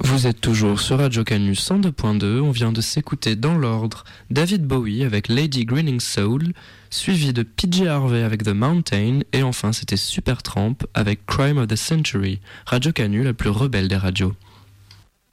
Vous êtes toujours sur Radio Canus 102.2, on vient de s'écouter dans l'ordre David Bowie avec Lady Grinning Soul, suivi de PJ Harvey avec The Mountain, et enfin c'était Supertramp avec Crime of the Century, Radio Canus la plus rebelle des radios.